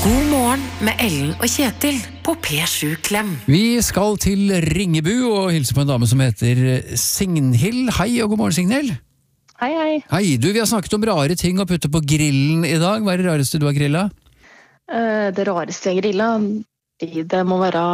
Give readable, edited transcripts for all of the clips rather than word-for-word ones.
God morgen med Ellen og Kjetil på P7 Klem. Vi skal til Ringebu og hilse på en dame som heter Signhild. Hei og god morgen, Signhild. Hei, hei. Hei, du, vi har snakket om rare ting å putte på grillen i dag. Hva er det rareste du har grillet? Det rareste jeg grillet, det må være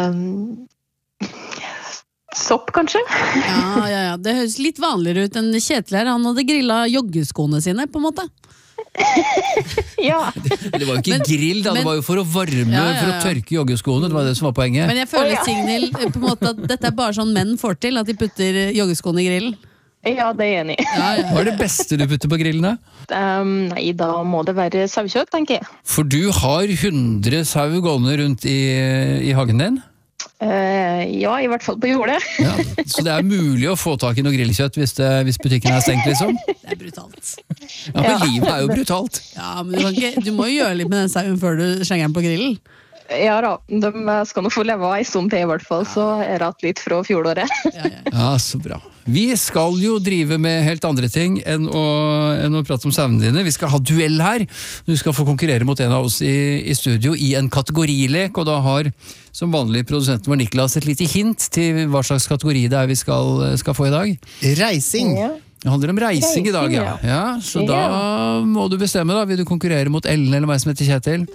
sopp, kanskje? Ja. Det høres litt vanligere ut enn Kjetil her. Han hadde grillet joggeskoene sine, på en måte. Ja. Det var jo ikke grill, da. Det var jo for å varme, for å tørke joggeskoene. Det var det som var poenget. Men jeg føler, Signhild, på en måte at dette er bare sånn menn får til, at de putter joggeskoene i grillen. Ja, det er jeg enig i. Hva er det beste du putter på grillen, da? Nei, da må det være saukjøtt, tenker jeg. For du har 100 sau gående rundt i hagen din? Ja, i hvert fall på jordet. Ja, så det er mulig å få tak i noe grillkjøtt hvis butikken er stengt, liksom? Det er brutalt. Ja, men livet er jo brutalt. Ja, men du må jo gjøre litt med den sauen før du slenger den på grillen. Ja da, de skal nok få leve en stund til i hvert fall, så er det litt fra fjolåret. Ja, så bra. Vi skal jo drive med helt andre ting enn å prate om sauene dine. Vi skal ha duell her. Du skal få konkurrere mot en av oss i studio i en kategorilek, og da har som vanlig produsenten vår Niklas et lite hint til hva slags kategori det er vi skal få i dag. Reising. Ja. Det handler om reising i dag, ja. Så da må du bestemme da. Vil du konkurrere mot Ellen eller meg som heter Kjetil?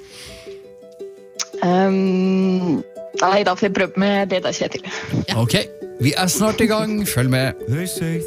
Nei, da får jeg prøve med det da, Kjetil. Ok, vi er snart i gang. Følg med.